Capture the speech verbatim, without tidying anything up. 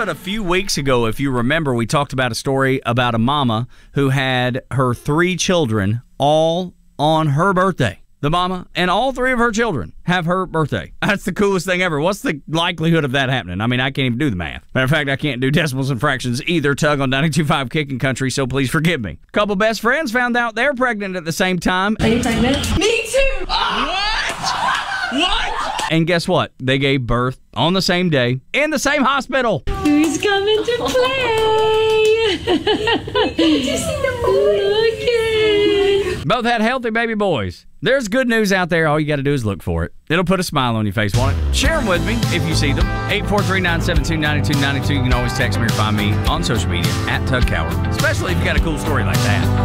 but a few weeks ago, if you remember, we talked about a story about a mama who had her three children all on her birthday. The mama and all three of her children have her birthday. That's the coolest thing ever. What's the likelihood of that happening? I mean, I can't even do the math. Matter of fact, I can't do decimals and fractions either, Tug, on ninety-two point five Kicking Country, so please forgive me. Couple best friends found out they're pregnant at the same time. Are you pregnant? Me too! What? What? And guess what? They gave birth on the same day in the same hospital. Who's coming to play? Did you see the boy? Okay. Both had healthy baby boys. There's good news out there. All you got to do is look for it. It'll put a smile on your face, won't it? Share them with me if you see them. eight four three, nine seven two, nine two nine two. You can always text me or find me on social media at Tug Coward, especially if you got a cool story like that.